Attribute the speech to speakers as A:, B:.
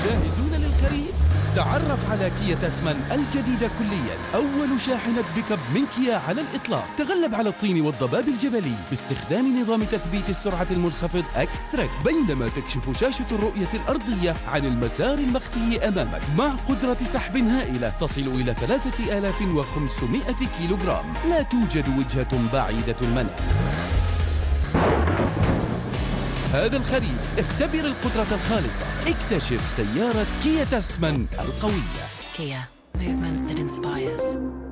A: جاهزون للخريف؟ تعرف على كيا تاسمان الجديدة كليا، أول شاحنة بيك اب من كيا على الإطلاق. تغلب على الطين والضباب الجبلي باستخدام نظام تثبيت السرعة المنخفض اكستراك، بينما تكشف شاشة الرؤية الأرضية عن المسار المخفي أمامك مع قدرة سحب هائلة تصل إلى 3500 كيلوغرام. لا توجد وجهة بعيدة المنال. هذا الخريف اختبر القدرة الخالصة، اكتشف سيارة كيا تاسمان القوية.
B: Kia, movement that inspires.